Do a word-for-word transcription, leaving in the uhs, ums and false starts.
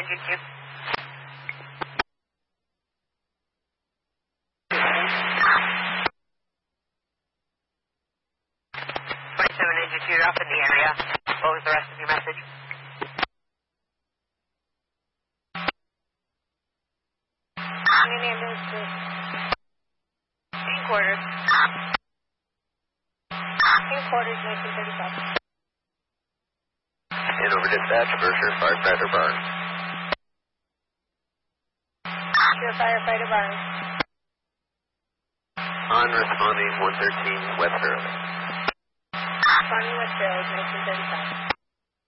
YouTube. twenty-seven eighty-two, you're up in the area. What was the rest of your message? Union ambulance, please. In quarters. In quarters, nineteen thirty-five. And over dispatch, Berkshire firefighter Barnes. Sure, firefighter Barnes. On responding one thirteen West Road. Responding West Road, nineteen thirty-five.